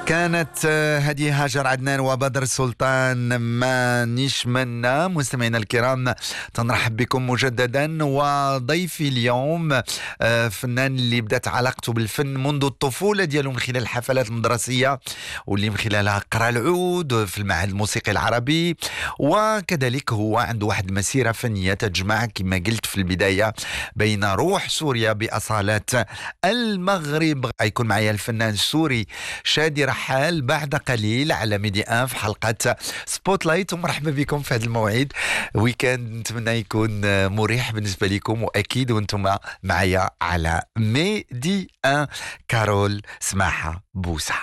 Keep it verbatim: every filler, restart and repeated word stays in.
كانت آه، هذه هاجر عدنان وبدر سلطان ما نشمنا. مستمعينا الكرام، تنرحب بكم مجددا. وضيفي اليوم آه، فنان اللي بدات علاقته بالفن منذ الطفولة ديالو من خلال الحفلات المدرسية، واللي من خلالها قرأ العود في المعهد الموسيقي العربي، وكذلك هو عنده واحد مسيرة فنية تجمع كما قلت في البداية بين روح سوريا بأصالات المغرب. غيكون معايا الفنان السوري شادي رحال بعد قليل على ميدي ان في حلقة سبوت لايت. ومرحبا بكم في هذا الموعد. ويكاند نتمنى يكون مريح بالنسبة لكم، وأكيد وانتم معايا على ميدي ان. كارول سماحة بوسة.